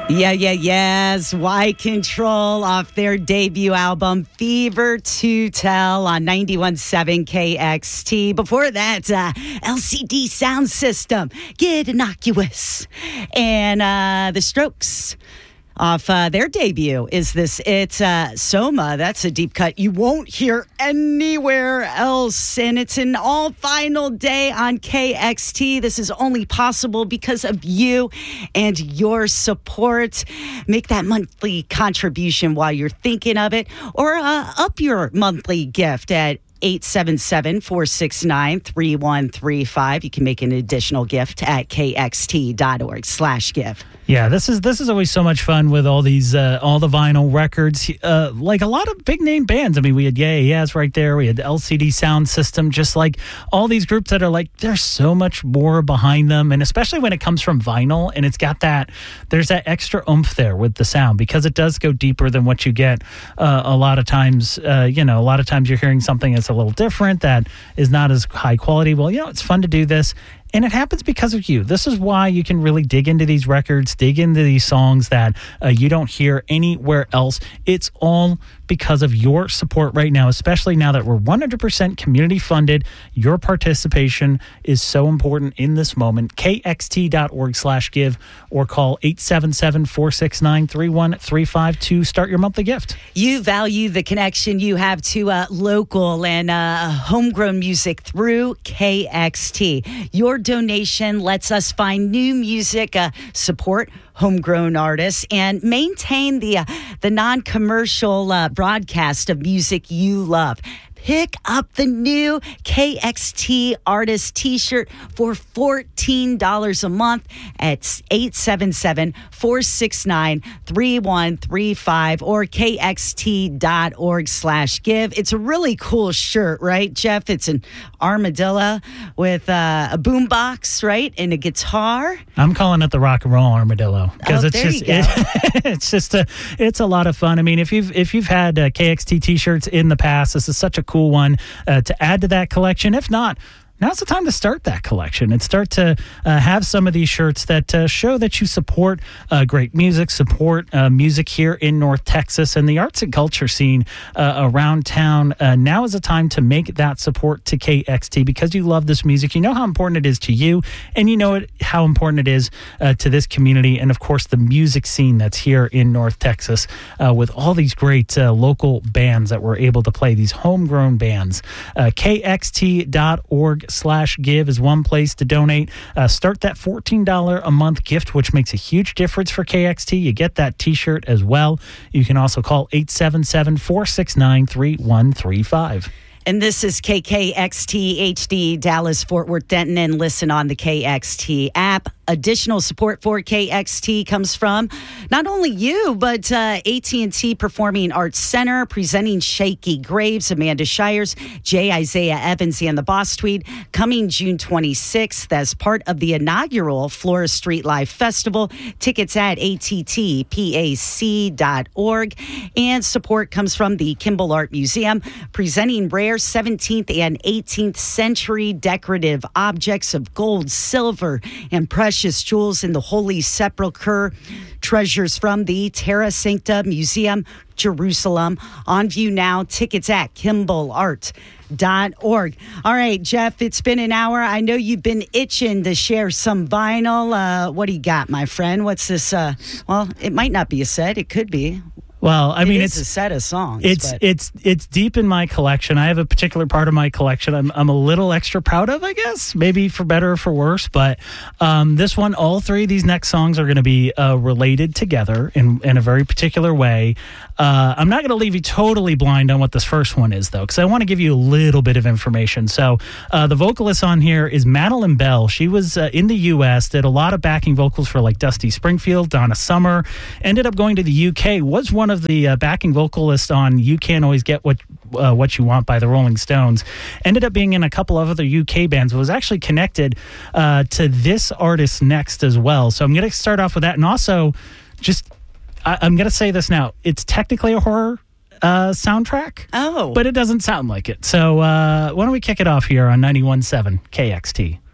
Yes. Y Control off their debut album, Fever to Tell, on 91.7 KXT. Before that, LCD Sound System, Get Innocuous. And The Strokes off their debut is this. It's Soma. That's a deep cut you won't hear anywhere else. And it's an all final day on KXT. This is only possible because of you and your support. Make that monthly contribution while you're thinking of it, or up your monthly gift at 877-469-3135. You can make an additional gift at kxt.org/give. Yeah, this is always so much fun with all these all the vinyl records. Like a lot of big name bands. I mean, we had Yes right there. We had the LCD Sound System. Just like all these groups that are like, there's so much more behind them, and especially when it comes from vinyl, and it's got there's that extra oomph there with the sound, because it does go deeper than what you get a lot of times. A lot of times you're hearing something that's a little different, that is not as high quality. Well, it's fun to do this. And it happens because of you. This is why you can really dig into these records, dig into these songs that you don't hear anywhere else. It's all because of your support right now, especially now that we're 100% community funded. Your participation is so important in this moment. KXT.org/give or call 877-469-3135 to start your monthly gift. You value the connection you have to local and homegrown music through KXT. Your donation lets us find new music, support homegrown artists, and maintain the non-commercial broadcast of music you love. Pick up the new KXT Artist T-shirt for $14 a month at 877-469-3135 or kxt.org/give. It's a really cool shirt, right, Jeff? It's an armadillo with a boombox, right, and a guitar. I'm calling it the rock and roll armadillo, because it's a lot of fun. I mean, if you've had KXT T-shirts in the past, this is such a cool one to add to that collection. If not, now's the time to start that collection and start to have some of these shirts that show that you support great music, support music here in North Texas and the arts and culture scene around town. Now is the time to make that support to KXT, because you love this music. You know how important it is to you, and you know how important it is to this community, and of course the music scene that's here in North Texas with all these great local bands that we're able to play, these homegrown bands. KXT.org/give is one place to donate. Start that $14 a month gift, which makes a huge difference for KXT. You get that T-shirt as well. You can also call 877-469-3135. And this is KKXT HD, Dallas, Fort Worth, Denton, and listen on the KXT app. Additional support for KXT comes from not only you, but AT&T Performing Arts Center, presenting Shaky Graves, Amanda Shires, J. Isaiah Evans, and the Boss Tweed, coming June 26th as part of the inaugural Flora Street Live Festival. Tickets at attpac.org. And support comes from the Kimball Art Museum, presenting rare 17th and 18th century decorative objects of gold, silver, and precious jewels in the Holy Sepulchre. Treasures from the Terra Sancta Museum, Jerusalem. On view now. Tickets at KimballArt.org. All right, Jeff, it's been an hour. I know you've been itching to share some vinyl. What do you got, my friend? What's this? Well, it might not be a set. It could be. Well, I mean, it's a set of songs. It's deep in my collection. I have a particular part of my collection I'm a little extra proud of, I guess, maybe for better or for worse. But this one, all three of these next songs are going to be related together in a very particular way. I'm not going to leave you totally blind on what this first one is, though, because I want to give you a little bit of information. So the vocalist on here is Madeline Bell. She was in the U.S., did a lot of backing vocals for like Dusty Springfield, Donna Summer, ended up going to the U.K., was one of the backing vocalists on You Can't Always Get What You Want by the Rolling Stones. Ended up being in a couple of other UK bands, but was actually connected to this artist next as well. So I'm going to start off with that. And also, I'm going to say this now. It's technically a horror soundtrack. Oh. But it doesn't sound like it. So why don't we kick it off here on 91.7 KXT.